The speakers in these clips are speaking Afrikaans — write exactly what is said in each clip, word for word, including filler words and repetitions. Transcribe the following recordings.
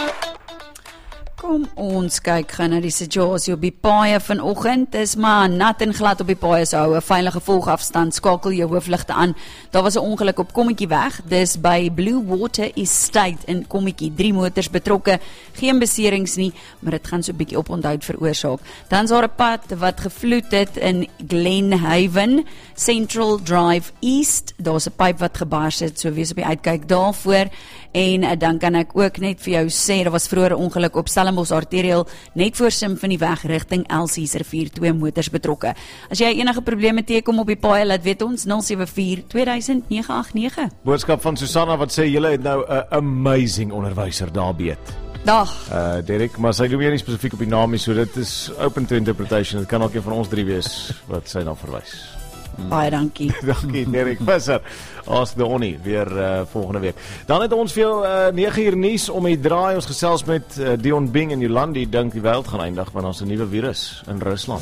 Kom ons kyk gaan na die situasie op die paaie vanoggend. Dis maar nat en glad op die paaie, so hou 'n veilige volgafstand, skakel jou hoofligte aan. Daar was 'n ongeluk op Kommetjieweg, dis by Blue Water Estate in Kommetjie. Drie motors betrokke, geen beserings nie, maar dit gaan so 'n bietjie oponthoud veroorsaak. Dan is daar 'n pad wat gevloed het in Glenhaven, Central Drive East. Daar's 'n pyp wat gebars het, so wees op die uitkyk daarvoor. En uh, dan kan ek ook net vir jou sê, daar was vroeër 'n ongeluk op Stellenbosch Arterial, net voor Symfonieweg rigting Elsie's rivier, twee motors betrokke. As jy enige probleme teekom op die paaie, laat weet ons nul sewe vier twee duisend nege agt nege. Boodskap van Susanna wat sê, julle het nou 'n amazing onderwyser daar beet. Dag. Uh, Derek, maar sy doen nie spesifiek op die naam nie, so dit is open to interpretation. Dit kan ook een van ons drie wees wat sy dan verwys. Baie dankie. Dankie Derek Visser. Ask the Onnie weer uh, volgende week. Dan het ons veel uh, nege uur nuus om die draai. Ons gesels met uh, Dion Bing en Jolandi dink die wêreld gaan eindig want ons 'n nuwe virus in Rusland.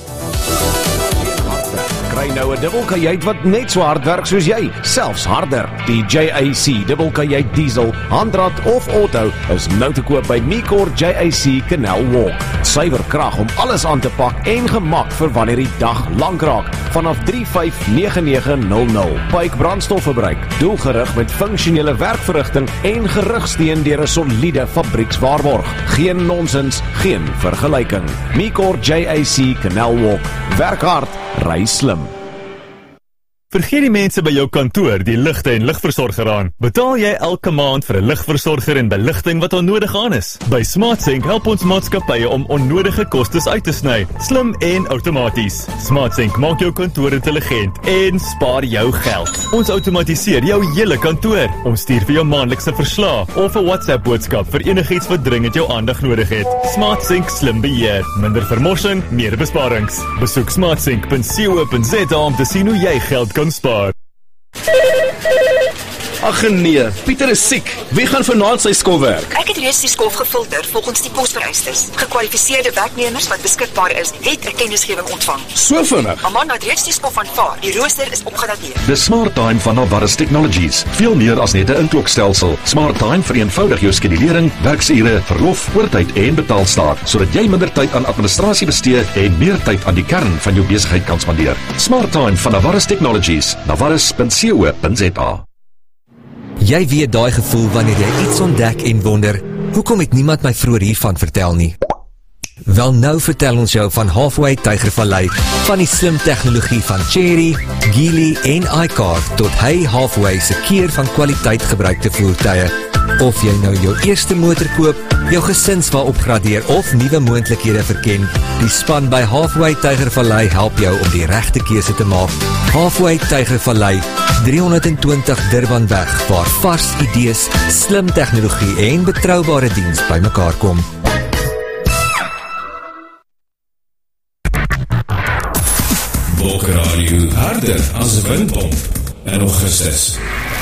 Kry nou 'n dubbelkajuit wat net so hard werk soos jy, selfs harder. Die J A C dubbelkajuit diesel, handrat of auto is nou te koop by Micor J A C Canal Walk. Suiwer krag om alles aan te pak en gemak vir wanneer die dag lank raak. Vanaf drie vyf nege nege nul nul. Pyke brandstofverbruik, doelgerig met funksionele werkverrigting en gerugsteun deur 'n soliede fabriekswaarborg. Geen nonsens, geen vergelyking. Micor J A C Canal Walk. Werk hard, ry slim. Vergeet die mense by jou kantoor die ligte en ligversorger aan. Betaal jy elke maand vir 'n ligversorger en beligting wat onnodig aan is? By SmartSync help ons maatskappye om onnodige kostes uit te sny, slim en outomaties. SmartSync maak jou kantoor intelligent en spaar jou geld. Ons outomatiseer jou hele kantoor. Ons stuur vir jou maandelikse verslae of 'n WhatsApp boodskap vir enigiets wat dringend jou aandag nodig het. SmartSync slim beheer, minder vermorsing, meer besparings. Besoek smartsync punt co punt za om te sien hoe jy geld kan spaar. Ag nee, Pieter is siek. Wie gaan vanaand sy skof werk? Ek het reeds die skof gefilter volgens die posvereistes. Gekwalifiseerde werknemers wat beskikbaar is, het 'n kennisgewing ontvang. So vinnig. Amanda het reeds die skof aanvaar. Die rooster is opgedateer. The Smart Time van Navarus Technologies. Veel meer as net 'n inklokstelsel. Smart Time vereenvoudig jou skedulering, werksure, verlof, oortyd en betaalstaat, sodat jy minder tyd aan administrasie bestee en meer tyd aan die kern van jou besigheid kan spandeer. Smart Time van Navarus Technologies. navarus punt co punt za. Jy weet daai gevoel wanneer jy iets ontdek en wonder, hoekom het niemand my vroeër hiervan vertel nie? Wel nou vertel ons jou van Halfway Tygervallei, van die slim tegnologie van Chery, Geely en iCar tot Hey Halfway se keer van kwaliteit gebruikte voertuie. Of jy nou jou eerste motor koop, jou gesinswa opgradeer of nuwe moontlikhede verken, die span by Halfway Tygervallei help jou om die regte keuse te maak. Halfway Tygervallei, driehonderdtwintig Durbanweg, waar vars idees, slim tegnologie en betroubare diens bymekaar kom. Bokke Radio, harder as 'n windpomp in Augustus.